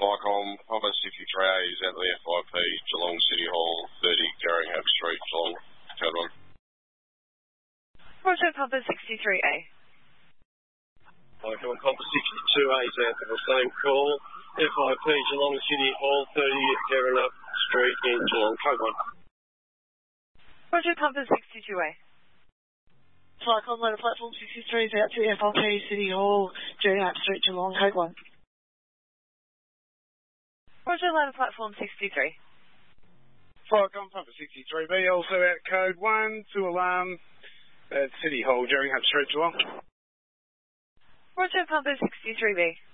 Flycom, Papa 63A is out of the FIP, Geelong City Hall, 30 Garringham Street, Geelong, code 1. Roger, Papa 63A. Flycom, Papa 62A is out of the same call, FIP, Geelong City Hall, 30 Garringham Street in Geelong, code 1. Roger, Papa 62A. Flycom, Motor Platform 63 is out to FIP, City Hall, Garringham Street, Geelong, code 1. Roger, Ladder Platform 63. Flycom, Papa 63B, also out code 1 to alarm at City Hall, Gerringham Street, Geelong. Roger, Papa 63B.